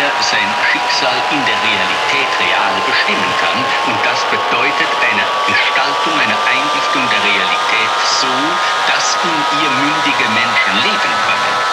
er sein Schicksal in der Realität real bestimmen kann. Und das bedeutet eine Gestaltung, eine Einrichtung der Realität so, dass in ihr mündige Menschen leben